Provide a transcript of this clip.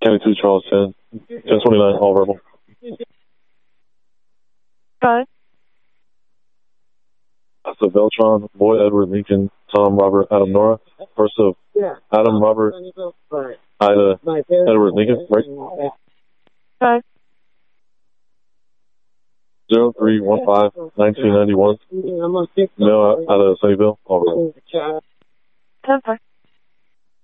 County 2, Charles 10. 1029, all verbal. Go. That's a Beltron, Boy, Edward, Lincoln, Tom, Robert, Adam, Nora. First of Adam, Robert, Ida, Edward, Lincoln, right? Go. 0315 1991. Mail out of Sunnyvale, all verbal. 10-4.